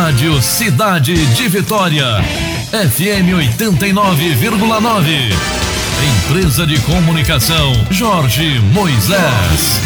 Rádio Cidade de Vitória, FM 89,9. Empresa de Comunicação Jorge Moisés.